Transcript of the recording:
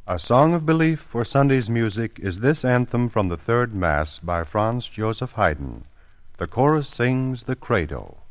A song of belief for Sunday's music is this anthem from the Third Mass by Franz Joseph Haydn. The chorus sings the Credo.